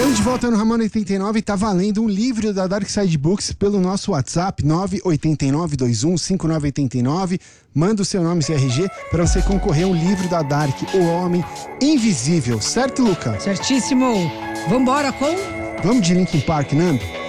Estamos de volta no Ramona 89 e tá valendo um livro da Dark Side Books pelo nosso WhatsApp 989215989. Manda o seu nome e seu RG para você concorrer a um livro da Dark, O Homem Invisível. Certo, Luca? Certíssimo. Vambora com... Vamos de Linkin Park, Nando?